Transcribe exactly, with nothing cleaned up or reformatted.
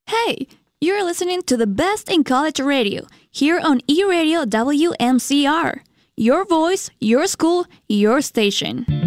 Hey, you're listening to the best in college radio here on E-Radio W M C R. Your voice, your school, your station.